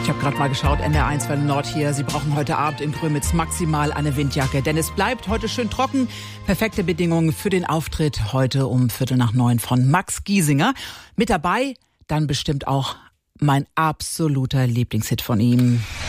Ich habe gerade mal geschaut, NDR1 Welle Nord hier. Sie brauchen heute Abend in Grömitz maximal eine Windjacke, denn es bleibt heute schön trocken. Perfekte Bedingungen für den Auftritt heute um 8:45 von Max Giesinger. Mit dabei dann bestimmt auch mein absoluter Lieblingshit von ihm.